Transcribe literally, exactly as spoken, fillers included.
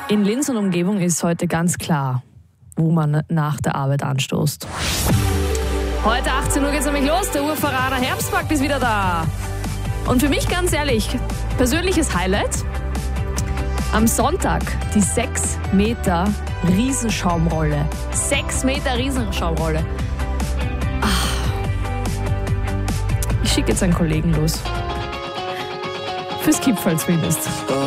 In Linz und Umgebung ist heute ganz klar, wo man nach der Arbeit anstoßt. Heute achtzehn Uhr geht's nämlich los, der Urverrater Herbstmarkt ist wieder da. Und für mich ganz ehrlich, persönliches Highlight, am Sonntag die sechs Meter Riesenschaumrolle. sechs Meter Riesenschaumrolle. Ich schicke jetzt einen Kollegen los. Fürs Kipferl zumindest.